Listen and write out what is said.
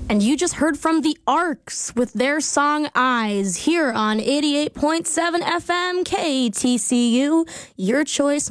And you just heard from the Arcs with their song Eyes here on 88.7 FM KTCU, your choice